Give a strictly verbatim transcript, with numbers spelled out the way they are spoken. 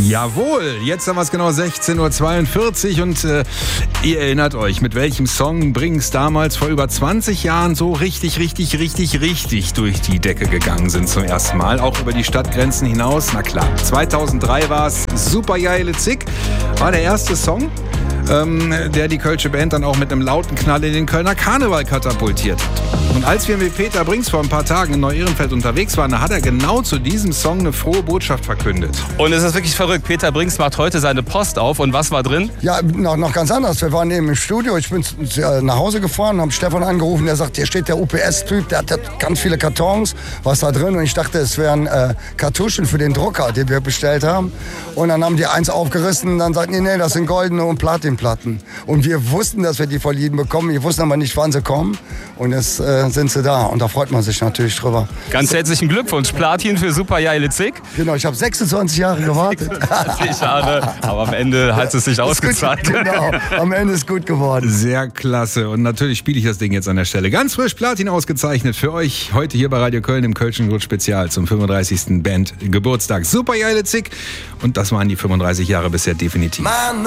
Jawohl, jetzt haben wir es genau sechzehn Uhr zweiundvierzig und äh, ihr erinnert euch, mit welchem Song Brings damals vor über zwanzig Jahren so richtig, richtig, richtig, richtig durch die Decke gegangen sind zum ersten Mal, auch über die Stadtgrenzen hinaus. Na klar, zweitausenddrei war es Super geile Zick, war der erste Song, ähm, der die Kölsche Band dann auch mit einem lauten Knall in den Kölner Karneval katapultiert hat. Und als wir mit Peter Brinks vor ein paar Tagen in Neu-Ehrenfeld unterwegs waren, da hat er genau zu diesem Song eine frohe Botschaft verkündet. Und es ist wirklich verrückt. Peter Brinks macht heute seine Post auf. Und was war drin? Ja, noch, noch ganz anders. Wir waren eben im Studio. Ich bin nach Hause gefahren, haben Stefan angerufen. Der sagt, hier steht der U P S-Typ, der hat ganz viele Kartons. Was da drin? Und ich dachte, es wären äh, Kartuschen für den Drucker, den wir bestellt haben. Und dann haben die eins aufgerissen und dann sagten die, nee, das sind goldene und Platinplatten. Und wir wussten, dass wir die verliehen bekommen. Wir wussten aber nicht, wann sie kommen. Und jetzt äh, sind sie da. Und da freut man sich natürlich drüber. Ganz herzlichen Glückwunsch. Platin für Super geile Zick. Genau, ich habe sechsundzwanzig Jahre gewartet. sechsundzwanzig Jahre, aber am Ende hat es sich ausgezahlt. Genau, am Ende ist gut geworden. Sehr klasse. Und natürlich spiele ich das Ding jetzt an der Stelle. Ganz frisch Platin ausgezeichnet für euch heute hier bei Radio Köln im Kölschen Rot Spezial zum fünfunddreißigsten Band-Geburtstag. Super geile Zick. Und das waren die fünfunddreißig Jahre bisher definitiv.